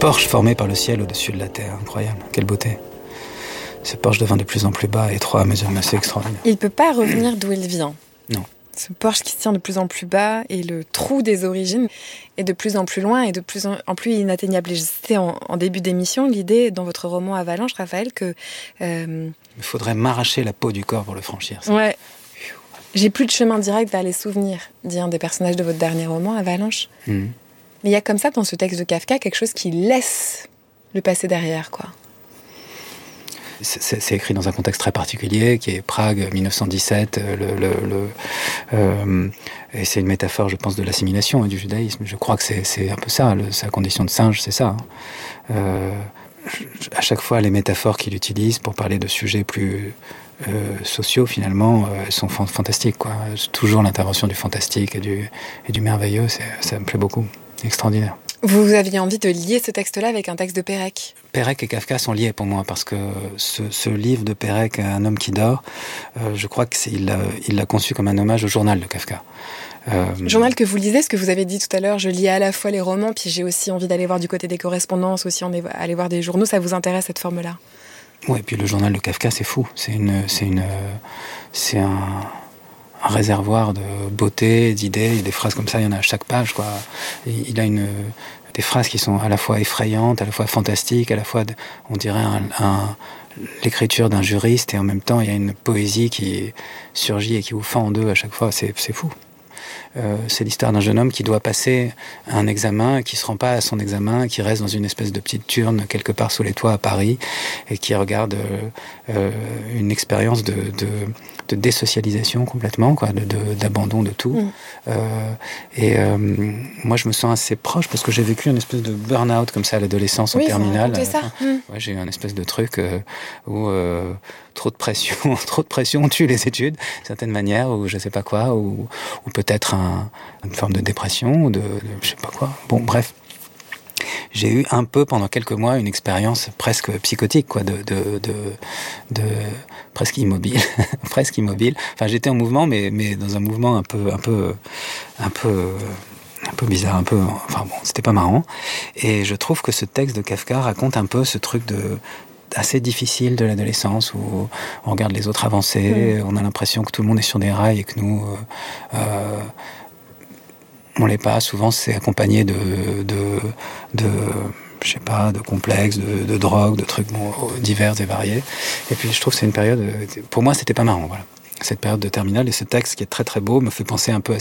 porche formé par le ciel au-dessus de la terre. Incroyable, quelle beauté. Ce porche devint de plus en plus bas et étroit à mesure, mais c'est extraordinaire. Il ne peut pas revenir d'où il vient. Non. Ce porche qui se tient de plus en plus bas et le trou des origines est de plus en plus loin et de plus en plus inatteignable. Et c'était en début d'émission l'idée dans votre roman Avalanche, Raphaël, que... Il faudrait m'arracher la peau du corps pour le franchir. Ça. Ouais. J'ai plus de chemin direct vers les souvenirs, dit un des personnages de votre dernier roman, Avalanche. Mais il y a comme ça dans ce texte de Kafka quelque chose qui laisse le passé derrière, quoi. C'est écrit dans un contexte très particulier, qui est Prague, 1917. Et c'est une métaphore, je pense, de l'assimilation et du judaïsme. Je crois que c'est un peu ça, sa condition de singe, c'est ça. À chaque fois, les métaphores qu'il utilise pour parler de sujets plus sociaux, finalement, sont fantastiques, quoi. Toujours l'intervention du fantastique et du merveilleux, ça me plaît beaucoup. Extraordinaire. Vous aviez envie de lier ce texte-là avec un texte de Pérec. Pérec et Kafka sont liés pour moi, parce que ce livre de Pérec, Un homme qui dort, je crois qu'il l'a conçu comme un hommage au journal de Kafka. Journal que vous lisez, ce que vous avez dit tout à l'heure, je lis à la fois les romans, puis j'ai aussi envie d'aller voir du côté des correspondances, aussi aller voir des journaux. Ça vous intéresse, cette forme-là? Oui, et puis le journal de Kafka, c'est fou. C'est un réservoir de beauté, d'idées. Il y a des phrases comme ça, il y en a à chaque page, quoi. Il a des phrases qui sont à la fois effrayantes, à la fois fantastiques, à la fois, on dirait, l'écriture d'un juriste, et en même temps, il y a une poésie qui surgit et qui vous fend en deux à chaque fois. C'est fou. C'est l'histoire d'un jeune homme qui doit passer un examen, qui se rend pas à son examen, qui reste dans une espèce de petite turne quelque part sous les toits à Paris, et qui regarde une expérience de désocialisation complètement, quoi, d'abandon de tout. Moi, je me sens assez proche parce que j'ai vécu une espèce de burn-out comme ça à l'adolescence, en terminale. Ouais, j'ai eu un espèce de truc où trop de pression tue les études, d'une certaine manière, ou je sais pas quoi, ou peut-être une forme de dépression, ou de je sais pas quoi. Bon, bref. J'ai eu un peu, pendant quelques mois, une expérience presque psychotique, quoi, presque immobile, presque immobile. Enfin, j'étais en mouvement, mais dans un mouvement un peu bizarre, enfin bon, c'était pas marrant. Et je trouve que ce texte de Kafka raconte un peu ce truc assez difficile de l'adolescence, où on regarde les autres avancer, on a l'impression que tout le monde est sur des rails et que nous, on l'est pas. Souvent, c'est accompagné de je sais pas, de complexes, de drogues, de trucs divers et variés. Et puis, je trouve que c'est une période, pour moi, c'était pas marrant, voilà. Cette période de terminale, et ce texte qui est très très beau me fait penser un peu